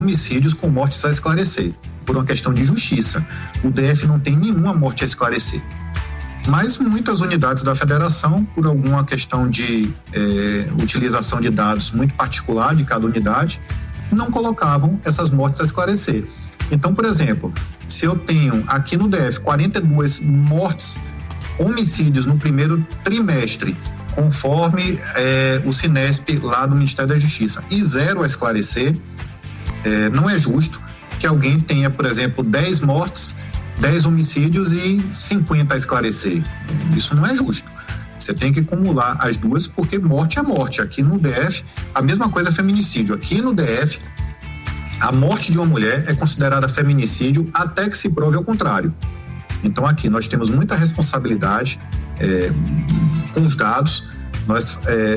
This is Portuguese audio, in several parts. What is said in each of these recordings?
homicídios com mortes a esclarecer, por uma questão de justiça. O DF não tem nenhuma morte a esclarecer. Mas muitas unidades da federação, por alguma questão de utilização de dados muito particular de cada unidade, não colocavam essas mortes a esclarecer. Então, por exemplo, se eu tenho aqui no DF 42 mortes, homicídios no primeiro trimestre, conforme o Cinesp lá do Ministério da Justiça, e 0 a esclarecer, não é justo que alguém tenha, por exemplo, 10 mortes, 10 homicídios e 50 a esclarecer. Isso não é justo. Você tem que acumular as duas, porque morte é morte. Aqui no DF, a mesma coisa é feminicídio. Aqui no DF, a morte de uma mulher é considerada feminicídio até que se prove ao contrário. Então aqui nós temos muita responsabilidade com os dados. Nós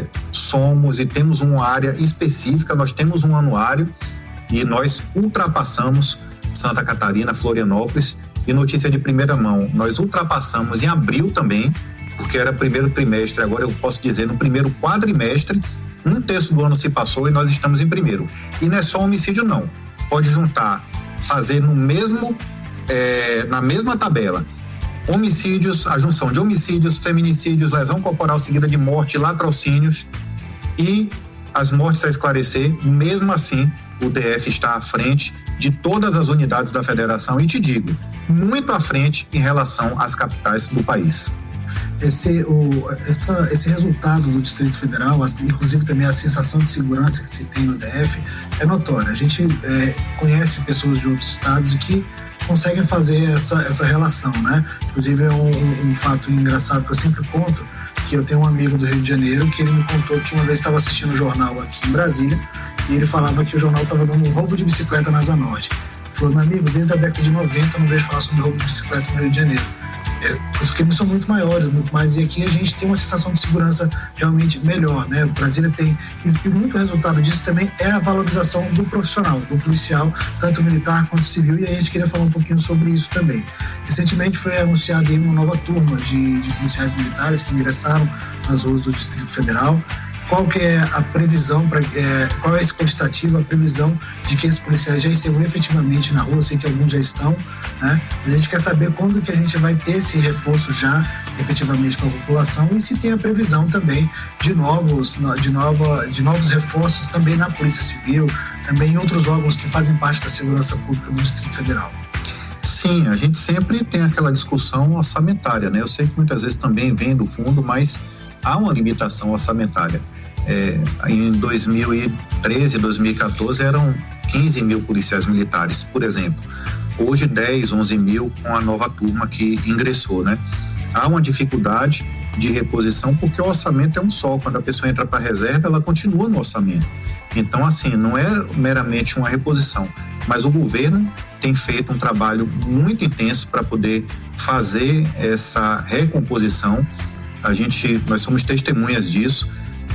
somos e temos uma área específica, nós temos um anuário e nós ultrapassamos Santa Catarina, Florianópolis. E notícia de primeira mão, nós ultrapassamos em abril também, porque era primeiro trimestre, agora eu posso dizer no primeiro quadrimestre, 1/3 do ano se passou e nós estamos em primeiro. E não é só homicídio não, pode juntar, fazer no mesmo, na mesma tabela, homicídios, a junção de homicídios, feminicídios, lesão corporal seguida de morte, latrocínios e as mortes a esclarecer. Mesmo assim, o DF está à frente de todas as unidades da federação e te digo, muito à frente em relação às capitais do país. Esse resultado do Distrito Federal, inclusive também a sensação de segurança que se tem no DF, é notória. A gente conhece pessoas de outros estados que conseguem fazer essa relação, né? Inclusive é um fato engraçado que eu sempre conto, que eu tenho um amigo do Rio de Janeiro que ele me contou que uma vez estava assistindo um jornal aqui em Brasília e ele falava que o jornal estava dando um roubo de bicicleta na Asa Norte. Ele falou, meu amigo, desde a década de 90 eu não vejo falar sobre roubo de bicicleta no Rio de Janeiro. Os crimes são muito maiores, muito mais, e aqui a gente tem uma sensação de segurança realmente melhor, né? Brasília tem, e muito resultado disso também é a valorização do profissional, do policial, tanto militar quanto civil, e aí a gente queria falar um pouquinho sobre isso também. Recentemente foi anunciada aí uma nova turma de policiais militares que ingressaram nas ruas do Distrito Federal. Qual que é a previsão, qual é a expectativa, a previsão de que esses policiais já estejam efetivamente na rua? Eu sei que alguns já estão, né? Mas a gente quer saber quando que a gente vai ter esse reforço já efetivamente para a população e se tem a previsão também de novos reforços também na Polícia Civil, também em outros órgãos que fazem parte da segurança pública do Distrito Federal. Sim, a gente sempre tem aquela discussão orçamentária, né? Eu sei que muitas vezes também vem do fundo, mas há uma limitação orçamentária. Em 2013, 2014 eram 15 mil policiais militares, por exemplo. Hoje 10, 11 mil com a nova turma que ingressou, né? Há uma dificuldade de reposição porque o orçamento é um só. Quando a pessoa entra para a reserva, ela continua no orçamento. Então, assim, não é meramente uma reposição, mas o governo tem feito um trabalho muito intenso para poder fazer essa recomposição. Nós somos testemunhas disso.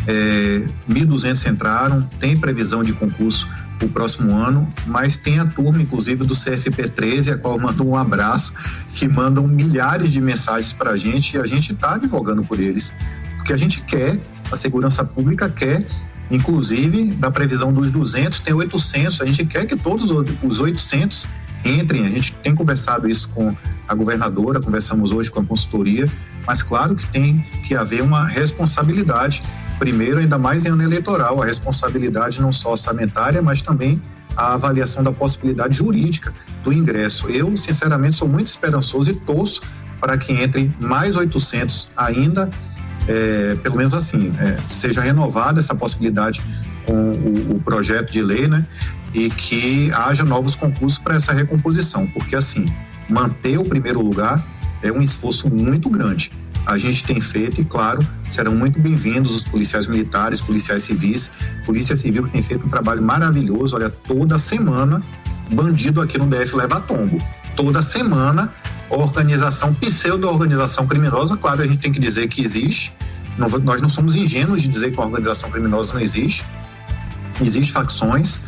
1.200 entraram, tem previsão de concurso para o próximo ano, mas tem a turma, inclusive, do CFP-13, a qual eu mando um abraço, que mandam milhares de mensagens para a gente e a gente está advogando por eles, porque a gente quer, a segurança pública quer, inclusive, da previsão dos 200, tem 800, a gente quer que todos os 800 entrem. A gente tem conversado isso com a governadora, conversamos hoje com a consultoria, mas claro que tem que haver uma responsabilidade, primeiro, ainda mais em ano eleitoral, a responsabilidade não só orçamentária, mas também a avaliação da possibilidade jurídica do ingresso. Eu, sinceramente, sou muito esperançoso e torço para que entrem mais 800 ainda, pelo menos assim, seja renovada essa possibilidade com o projeto de lei, né? E que haja novos concursos para essa recomposição, porque assim, manter o primeiro lugar é um esforço muito grande. A gente tem feito e, claro, serão muito bem-vindos os policiais militares, policiais civis, Polícia Civil que tem feito um trabalho maravilhoso. Olha, toda semana, bandido aqui no DF leva tombo. Toda semana, pseudo-organização criminosa, claro, a gente tem que dizer que existe. Nós não somos ingênuos de dizer que uma organização criminosa não existe. Existem facções,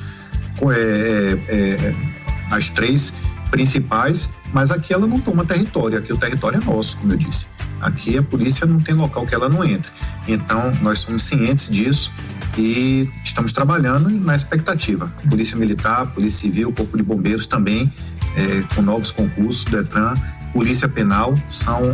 as 3 principais, mas aqui ela não toma território, aqui o território é nosso, como eu disse. Aqui a polícia não tem local que ela não entre. Então, nós somos cientes disso e estamos trabalhando na expectativa. A Polícia Militar, a Polícia Civil, o Corpo de Bombeiros também, com novos concursos do DETRAN, Polícia Penal, são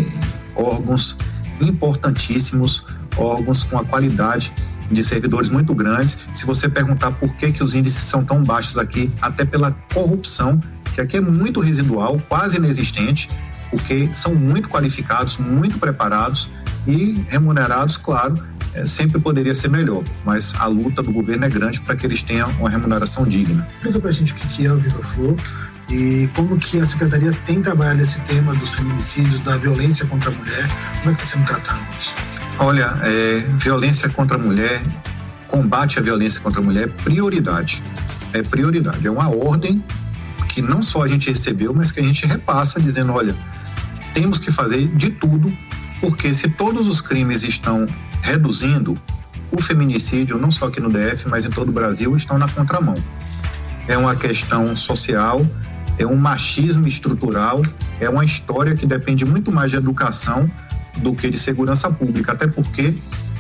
órgãos importantíssimos, órgãos com a qualidade de servidores muito grandes. Se você perguntar por que os índices são tão baixos aqui, até pela corrupção, que aqui é muito residual, quase inexistente, porque são muito qualificados, muito preparados e remunerados, claro, sempre poderia ser melhor, mas a luta do governo é grande para que eles tenham uma remuneração digna. Explica para a gente o que é o Viva Flor e como que a Secretaria tem trabalhado esse tema dos feminicídios, da violência contra a mulher, como é que está sendo tratado isso? Olha, violência contra a mulher, combate à violência contra a mulher é prioridade, é uma ordem que não só a gente recebeu, mas que a gente repassa dizendo, olha, temos que fazer de tudo, porque se todos os crimes estão reduzindo, o feminicídio, não só aqui no DF, mas em todo o Brasil, estão na contramão. É uma questão social, é um machismo estrutural, é uma história que depende muito mais de educação do que de segurança pública, até porque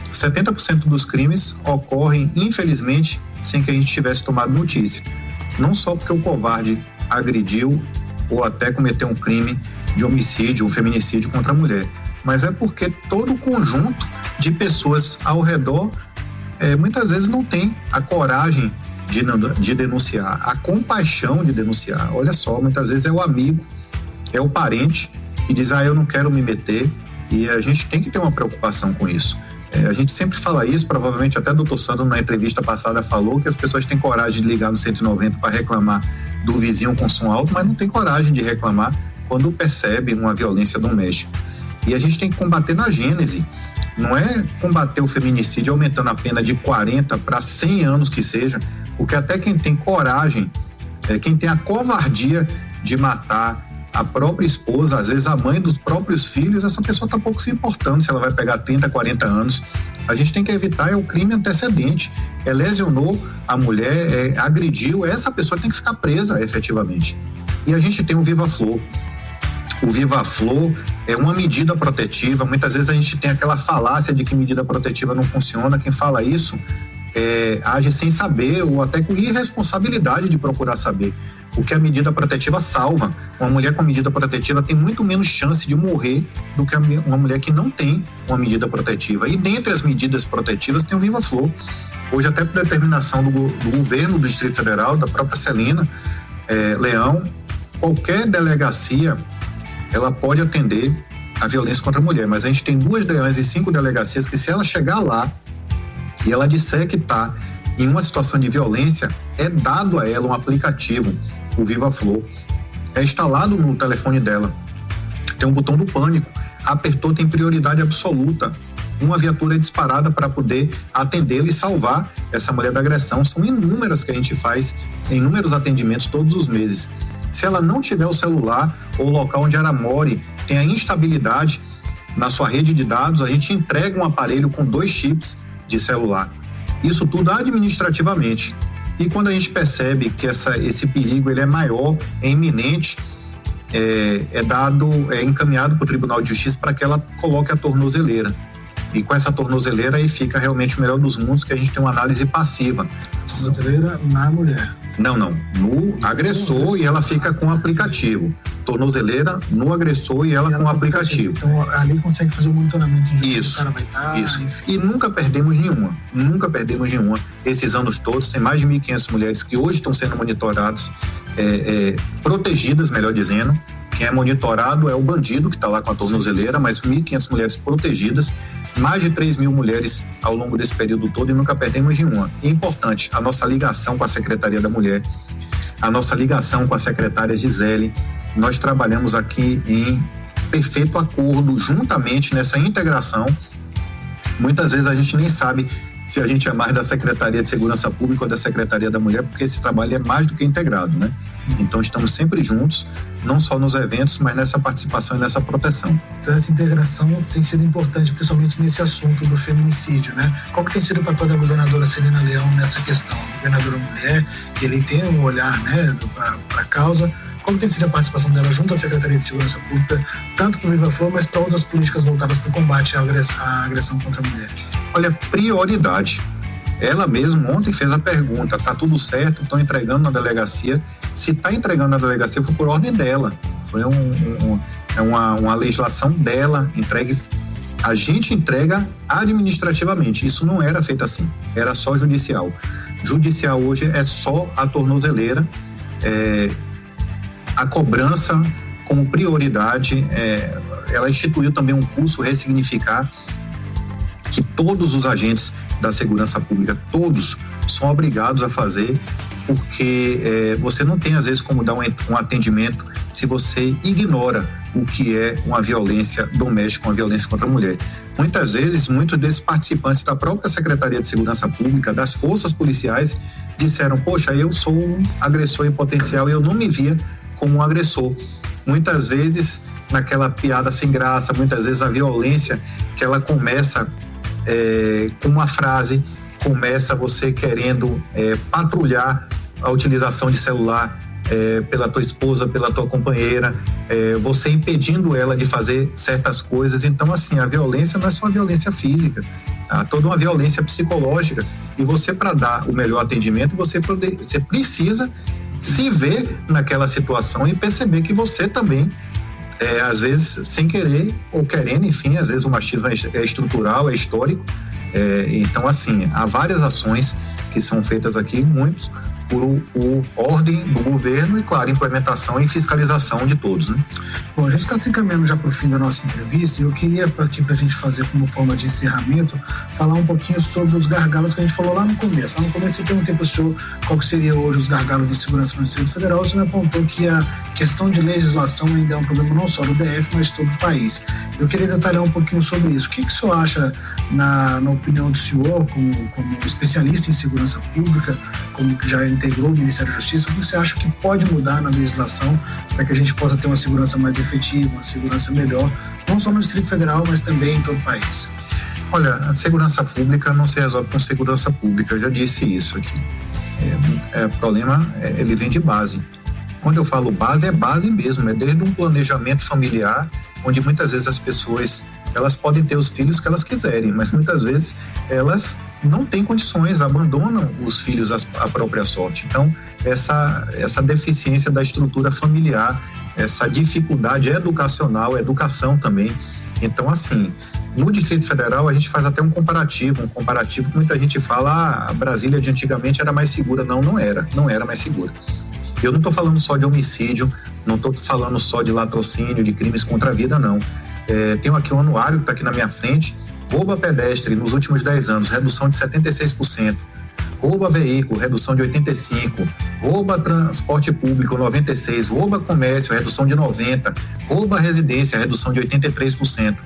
70% dos crimes ocorrem, infelizmente, sem que a gente tivesse tomado notícia. Não só porque o covarde agrediu ou até cometeu um crime de homicídio, um feminicídio contra a mulher, mas é porque todo o conjunto de pessoas ao redor muitas vezes não tem a coragem de denunciar, a compaixão de denunciar. Olha só, muitas vezes é o amigo, é o parente que diz, eu não quero me meter, e a gente tem que ter uma preocupação com isso. A gente sempre fala isso, provavelmente até o doutor Sandro na entrevista passada falou que as pessoas têm coragem de ligar no 190 para reclamar do vizinho com som alto, mas não tem coragem de reclamar quando percebe uma violência doméstica. E a gente tem que combater na gênese, não é combater o feminicídio aumentando a pena de 40 para 100 anos que seja, porque até quem tem coragem, quem tem a covardia de matar a própria esposa, às vezes a mãe dos próprios filhos, essa pessoa está pouco se importando se ela vai pegar 30, 40 anos. A gente tem que evitar o crime antecedente. Lesionou a mulher, agrediu, essa pessoa tem que ficar presa efetivamente. E a gente tem o Viva Flor. O Viva Flor é uma medida protetiva. Muitas vezes a gente tem aquela falácia de que medida protetiva não funciona. Quem fala isso age sem saber ou até com irresponsabilidade de procurar saber. Porque a medida protetiva salva. Uma mulher com medida protetiva tem muito menos chance de morrer do que uma mulher que não tem uma medida protetiva. E dentre as medidas protetivas tem o Viva Flor. Hoje, até por determinação do governo do Distrito Federal, da própria Celina Leão, qualquer delegacia ela pode atender a violência contra a mulher, mas a gente tem 2 DEANs e 5 delegacias que, se ela chegar lá e ela disser que está em uma situação de violência, é dado a ela um aplicativo, o Viva Flor, é instalado no telefone dela, tem um botão do pânico, apertou, tem prioridade absoluta, uma viatura é disparada para poder atendê-la e salvar essa mulher da agressão. São inúmeras que a gente faz, inúmeros atendimentos todos os meses. Se ela não tiver o celular ou o local onde ela more tem a instabilidade na sua rede de dados, a gente entrega um aparelho com 2 chips de celular. Isso tudo administrativamente. E quando a gente percebe que esse perigo ele é maior, é iminente, é encaminhado para o Tribunal de Justiça para que ela coloque a tornozeleira. E com essa tornozeleira aí fica realmente o melhor dos mundos, que a gente tem uma análise passiva. Tornozeleira na mulher? Não, no agressor, e ela fica com o aplicativo. Tornozeleira no agressor e ela com o aplicativo. Então ali consegue fazer o monitoramento de onde isso, o cara vai estar. Isso. Enfim. E nunca perdemos nenhuma. Esses anos todos, tem mais de 1.500 mulheres que hoje estão sendo monitoradas, protegidas, melhor dizendo. Quem é monitorado é o bandido que está lá com a tornozeleira, mas 1.500 mulheres protegidas, mais de 3.000 mulheres ao longo desse período todo, e nunca perdemos nenhuma. E é importante, a nossa ligação com a Secretaria da Mulher, a nossa ligação com a secretária Gisele, nós trabalhamos aqui em perfeito acordo, juntamente nessa integração. Muitas vezes a gente nem sabe se a gente é mais da Secretaria de Segurança Pública ou da Secretaria da Mulher, porque esse trabalho é mais do que integrado, né? Então estamos sempre juntos, não só nos eventos, mas nessa participação e nessa proteção. Então essa integração tem sido importante, principalmente nesse assunto do feminicídio, né? Qual que tem sido o papel da governadora Celina Leão nessa questão? A governadora mulher, ele tem um olhar, né, para a causa. como tem sido a participação dela junto à Secretaria de Segurança Pública, tanto para o Viva Flor, mas para outras políticas voltadas para o combate à agressão contra a mulher? Olha, prioridade. Ela mesma ontem fez a pergunta, tá tudo certo, estão entregando na delegacia? Se está entregando na delegacia, foi por ordem dela. Foi uma legislação dela, entregue. A gente entrega administrativamente. Isso não era feito assim, era só judicial. Judicial hoje é só a tornozeleira, a cobrança como prioridade. Ela instituiu também um curso Ressignificar, que todos os agentes da segurança pública, todos são obrigados a fazer, porque você não tem às vezes como dar um atendimento se você ignora o que é uma violência doméstica, uma violência contra a mulher. Muitas vezes, muitos desses participantes da própria Secretaria de Segurança Pública, das forças policiais, disseram, poxa, eu sou um agressor em potencial e eu não me via como um agressor. Muitas vezes, naquela piada sem graça, muitas vezes a violência que ela começa com uma frase, começa você querendo patrulhar a utilização de celular pela tua esposa, pela tua companheira, você impedindo ela de fazer certas coisas. Então, assim, a violência não é só a violência física, há toda uma violência psicológica, e você, para dar o melhor atendimento, você precisa se ver naquela situação e perceber que você também, às vezes sem querer ou querendo, enfim, às vezes o machismo é estrutural, é histórico. Então, assim, há várias ações que são feitas aqui, muitos por ordem do governo e, claro, implementação e fiscalização de todos, né? Bom, a gente está se encaminhando já para o fim da nossa entrevista, e eu queria aqui, para a gente fazer como forma de encerramento, falar um pouquinho sobre os gargalos que a gente falou lá no começo. Lá no começo eu perguntei para o senhor qual que seria hoje os gargalos da segurança no Distrito Federal. O senhor me apontou que a questão de legislação ainda é um problema não só do DF, mas de todo o país. Eu queria detalhar um pouquinho sobre isso. O que o senhor acha, na opinião do senhor, como especialista em segurança pública, como que já integrou o Ministério da Justiça, o que você acha que pode mudar na legislação para que a gente possa ter uma segurança mais efetiva, uma segurança melhor, não só no Distrito Federal, mas também em todo o país? Olha, a segurança pública não se resolve com segurança pública, eu já disse isso aqui. O problema, ele vem de base. Quando eu falo base, é base mesmo, é desde um planejamento familiar, onde muitas vezes as pessoas, elas podem ter os filhos que elas quiserem, mas muitas vezes elas não têm condições, abandonam os filhos à própria sorte. Então, essa deficiência da estrutura familiar, essa dificuldade educacional, educação também. Então, assim, no Distrito Federal a gente faz até um comparativo que muita gente fala, a Brasília de antigamente era mais segura. Não era mais segura. Eu não estou falando só de homicídio, não estou falando só de latrocínio, de crimes contra a vida, não. Tenho aqui um anuário que está aqui na minha frente. Roubo a pedestre nos últimos 10 anos, redução de 76%. Roubo a veículo, redução de 85%. Roubo a transporte público, 96%. Roubo a comércio, redução de 90%. Roubo a residência, redução de 83%.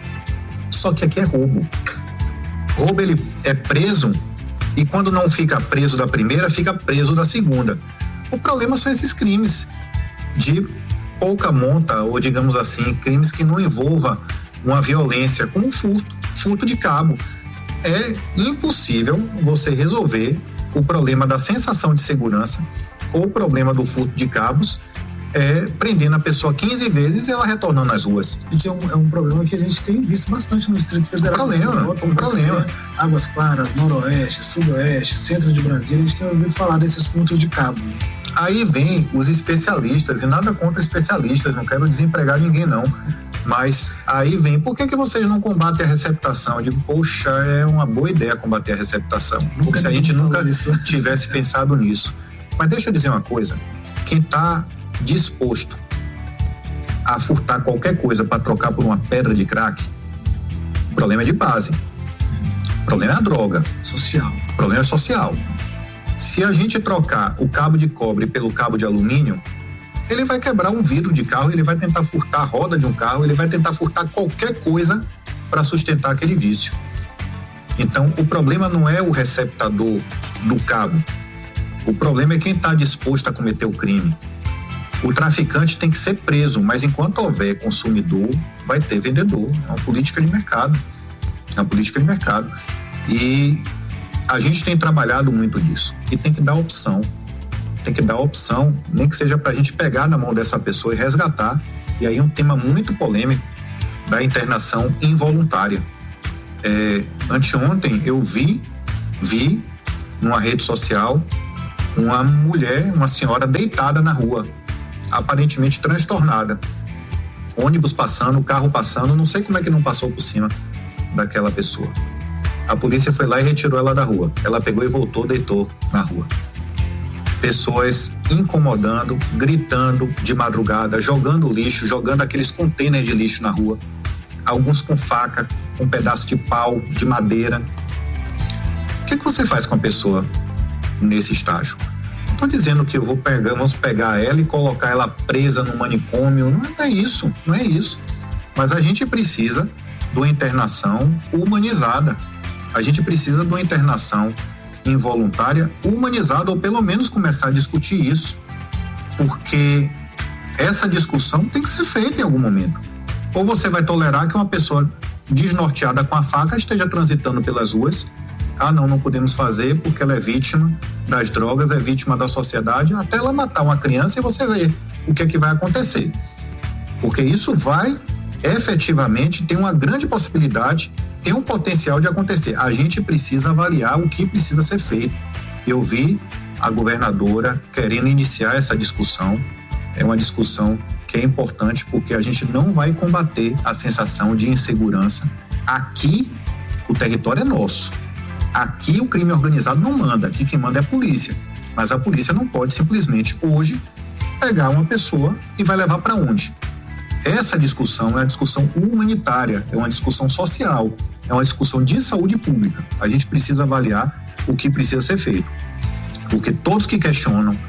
Só que aqui é roubo. Roubo, ele é preso, e quando não fica preso da primeira, fica preso da segunda. O problema são esses crimes de pouca monta, ou digamos assim, crimes que não envolvam uma violência, como furto de cabo. É impossível você resolver o problema da sensação de segurança ou o problema do furto de cabos prendendo a pessoa 15 vezes e ela retornando às ruas. É um problema que a gente tem visto bastante no Distrito Federal. Um problema. Águas Claras, Noroeste, Sudoeste, Centro de Brasília, a gente tem ouvido falar desses furtos de cabo. Aí vem os especialistas, e nada contra especialistas, não quero desempregar ninguém não, mas aí vem, por que vocês não combatem a receptação? Eu digo, poxa, é uma boa ideia combater a receptação, porque se a gente nunca tivesse pensado nisso. Mas deixa eu dizer uma coisa, quem está disposto a furtar qualquer coisa para trocar por uma pedra de crack, o problema é de base, o problema é a droga. O problema é social. Se a gente trocar o cabo de cobre pelo cabo de alumínio, ele vai quebrar um vidro de carro, ele vai tentar furtar a roda de um carro, ele vai tentar furtar qualquer coisa para sustentar aquele vício. Então, o problema não é o receptador do cabo, o problema é quem está disposto a cometer o crime. O traficante tem que ser preso, mas enquanto houver consumidor, vai ter vendedor. É uma política de mercado. E a gente tem trabalhado muito nisso. E tem que dar opção. tem que dar a opção, nem que seja para a gente pegar na mão dessa pessoa e resgatar. E aí um tema muito polêmico da internação involuntária. Anteontem eu vi numa rede social uma mulher, uma senhora deitada na rua, aparentemente transtornada. Ônibus passando, carro passando, não sei como é que não passou por cima daquela pessoa. A polícia foi lá e retirou ela da rua. Ela pegou e voltou, deitou na rua. Pessoas incomodando, gritando de madrugada, jogando lixo, jogando aqueles containers de lixo na rua. Alguns com faca, com um pedaço de pau, de madeira. O que você faz com a pessoa nesse estágio? Não estou dizendo que vamos pegar ela e colocar ela presa no manicômio. Não é isso. Mas a gente precisa de uma internação humanizada. A gente precisa de uma internação involuntária humanizada, ou pelo menos começar a discutir isso, porque essa discussão tem que ser feita em algum momento. Ou você vai tolerar que uma pessoa desnorteada com a faca esteja transitando pelas ruas, não podemos fazer porque ela é vítima das drogas, é vítima da sociedade, até ela matar uma criança e você vê o que é que vai acontecer. Porque isso vai efetivamente ter uma grande possibilidade, tem um potencial de acontecer. A gente precisa avaliar o que precisa ser feito. Eu vi a governadora querendo iniciar essa discussão. É uma discussão que é importante porque a gente não vai combater a sensação de insegurança. Aqui o território é nosso. Aqui o crime organizado não manda, aqui quem manda é a polícia. Mas a polícia não pode simplesmente hoje pegar uma pessoa e vai levar para onde? Essa discussão é uma discussão humanitária, é uma discussão social, é uma discussão de saúde pública. A gente precisa avaliar o que precisa ser feito. Porque todos que questionam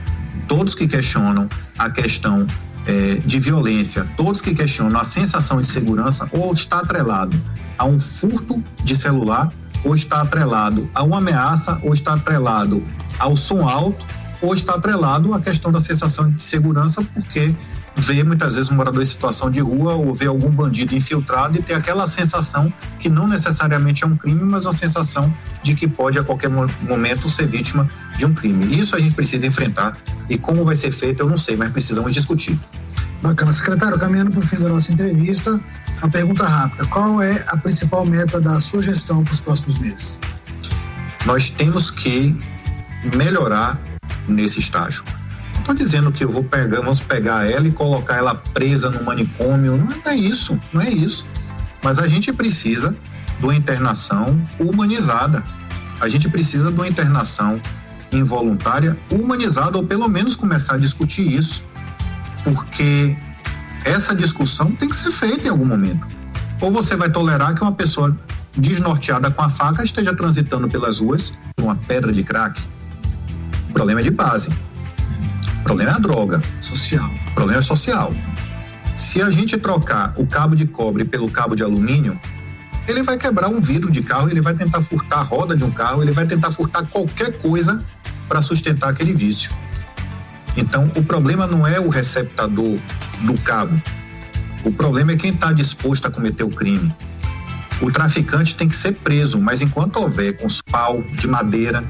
a questão de violência, todos que questionam a sensação de segurança, ou está atrelado a um furto de celular, ou está atrelado a uma ameaça, ou está atrelado ao som alto, ou está atrelado à questão da sensação de segurança, porque vê muitas vezes um morador em situação de rua ou vê algum bandido infiltrado e tem aquela sensação que não necessariamente é um crime, mas uma sensação de que pode a qualquer momento ser vítima de um crime. Isso a gente precisa enfrentar e como vai ser feito eu não sei, mas precisamos discutir. Bacana. Secretário, caminhando para o fim da nossa entrevista, uma pergunta rápida. Qual é a principal meta da sua gestão para os próximos meses? Nós temos que melhorar nesse estágio. Não estou dizendo que vamos pegar ela e colocar ela presa no manicômio. Não é isso. Mas a gente precisa de uma internação humanizada. A gente precisa de uma internação involuntária humanizada, ou pelo menos começar a discutir isso. Porque essa discussão tem que ser feita em algum momento. Ou você vai tolerar que uma pessoa desnorteada com a faca esteja transitando pelas ruas com uma pedra de crack. O problema é de base. O problema é a droga. O problema é social. Se a gente trocar o cabo de cobre pelo cabo de alumínio, ele vai quebrar um vidro de carro, ele vai tentar furtar a roda de um carro, ele vai tentar furtar qualquer coisa para sustentar aquele vício. Então, o problema não é o receptador do cabo. O problema é quem está disposto a cometer o crime. O traficante tem que ser preso, mas enquanto houver com os pau de madeira,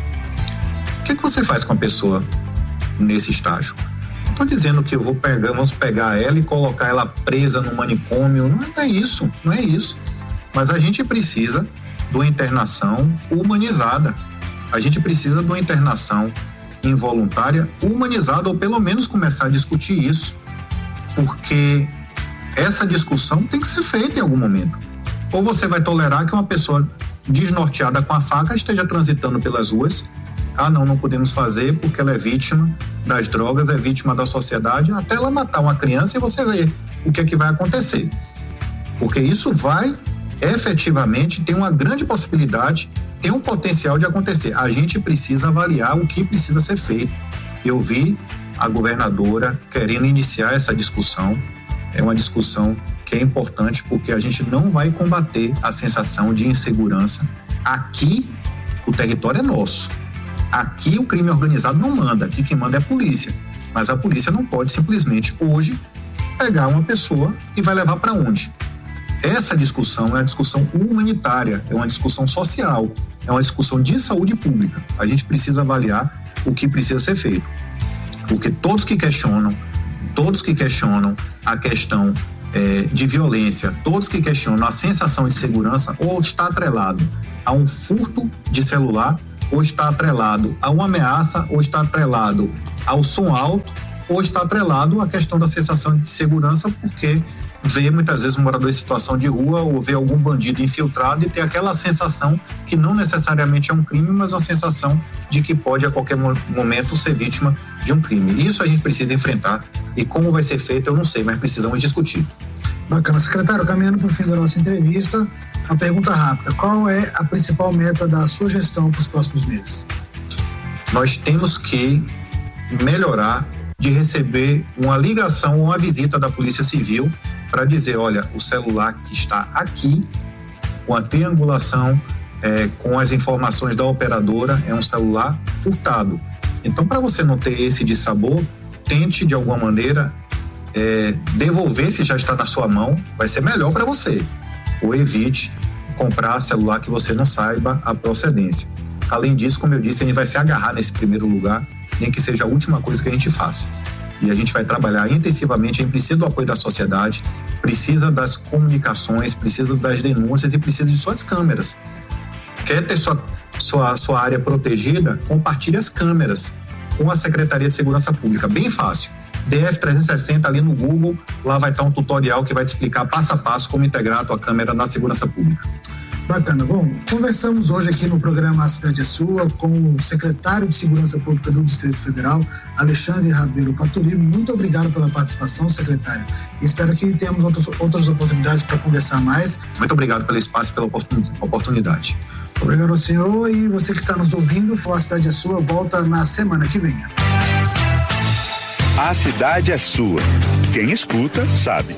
o que você faz com a pessoa nesse estágio? Não estou dizendo que vamos pegar ela e colocar ela presa no manicômio. Não é isso. Mas a gente precisa de uma internação humanizada. A gente precisa de uma internação involuntária humanizada, ou pelo menos começar a discutir isso, porque essa discussão tem que ser feita em algum momento. Ou você vai tolerar que uma pessoa desnorteada com a faca esteja transitando pelas ruas, não podemos fazer porque ela é vítima das drogas, é vítima da sociedade, até ela matar uma criança e você vê o que é que vai acontecer. Porque isso vai efetivamente ter uma grande possibilidade, tem um potencial de acontecer. A gente precisa avaliar o que precisa ser feito. Eu vi a governadora querendo iniciar essa discussão. É uma discussão que é importante porque a gente não vai combater a sensação de insegurança. Aqui o território é nosso. Aqui o crime organizado não manda, aqui quem manda é a polícia. Mas a polícia não pode simplesmente hoje pegar uma pessoa e vai levar para onde? Essa discussão é uma discussão humanitária, é uma discussão social, é uma discussão de saúde pública. A gente precisa avaliar o que precisa ser feito. Porque todos que questionam a questão de violência, todos que questionam a sensação de segurança, ou está atrelado a um furto de celular, ou está atrelado a uma ameaça, ou está atrelado ao som alto, ou está atrelado à questão da sensação de segurança, porque vê muitas vezes um morador em situação de rua ou vê algum bandido infiltrado e tem aquela sensação que não necessariamente é um crime, mas uma sensação de que pode a qualquer momento ser vítima de um crime. Isso a gente precisa enfrentar, e como vai ser feito eu não sei, mas precisamos discutir. Bacana. Secretário, caminhando para o fim da nossa entrevista, uma pergunta rápida: qual é a principal meta da sua gestão para os próximos meses? Nós temos que melhorar de receber uma ligação ou uma visita da Polícia Civil para dizer, olha, o celular que está aqui, com a triangulação, com as informações da operadora, é um celular furtado. Então, para você não ter esse dissabor, tente de alguma maneira devolver, se já está na sua mão, vai ser melhor para você. Ou evite comprar celular que você não saiba a procedência. Além disso, como eu disse, a gente vai se agarrar nesse primeiro lugar, nem que seja a última coisa que a gente faça. E a gente vai trabalhar intensivamente, a gente precisa do apoio da sociedade, precisa das comunicações, precisa das denúncias e precisa de suas câmeras. Quer ter sua área protegida? Compartilhe as câmeras com a Secretaria de Segurança Pública, bem fácil. DF 360 ali no Google, lá vai estar um tutorial que vai te explicar passo a passo como integrar a tua câmera na segurança pública. Bacana. Bom, conversamos hoje aqui no programa A Cidade é Sua com o secretário de Segurança Pública do Distrito Federal, Alexandre Rabelo Paturibo. Muito obrigado pela participação, secretário. Espero que tenhamos outras oportunidades para conversar mais. Muito obrigado pelo espaço e pela oportunidade. Obrigado ao senhor, e você que está nos ouvindo, A Cidade é Sua volta na semana que vem. A Cidade é Sua. Quem escuta, sabe.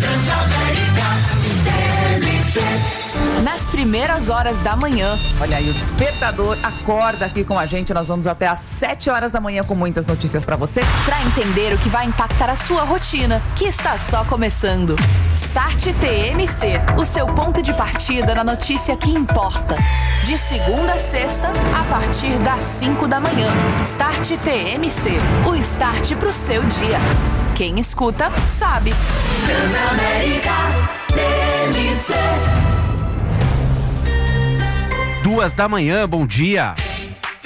Nas primeiras horas da manhã, olha aí, o despertador acorda aqui com a gente. Nós vamos até às 7 horas da manhã com muitas notícias pra você, pra entender o que vai impactar a sua rotina, que está só começando. Start TMC, o seu ponto de partida na notícia que importa. De segunda a sexta, a partir das 5 da manhã. Start TMC, o start pro seu dia. Quem escuta, sabe. Transamérica TMC. 2 da manhã, bom dia.